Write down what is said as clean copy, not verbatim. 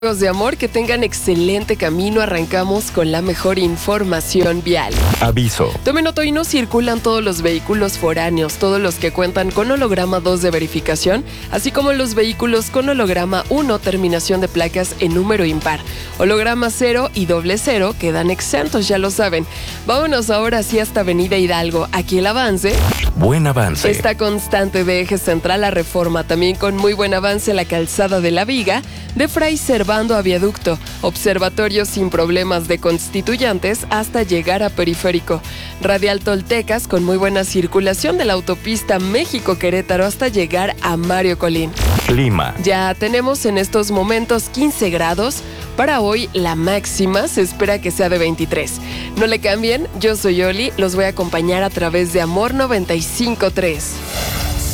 Amigos de amor, que tengan excelente camino. Arrancamos con la mejor información vial. Aviso. Tome nota, hoy no circulan todos los vehículos foráneos, todos los que cuentan con holograma 2 de verificación, así como los vehículos con holograma 1, terminación de placas en número impar. Holograma 0 y doble 0 quedan exentos, ya lo saben. Vámonos ahora sí hasta Avenida Hidalgo. Aquí el avance. Buen avance. Está constante de Eje Central a Reforma, también con muy buen avance la Calzada de la Viga, de Fray Servando a Viaducto, Observatorio sin problemas de Constituyentes hasta llegar a Periférico, Radial Toltecas con muy buena circulación de la autopista México-Querétaro hasta llegar a Mario Colín. Clima. Ya tenemos en estos momentos 15 grados. Para hoy la máxima se espera que sea de 23. No le cambien, yo soy Oli, los voy a acompañar a través de Amor 95.3.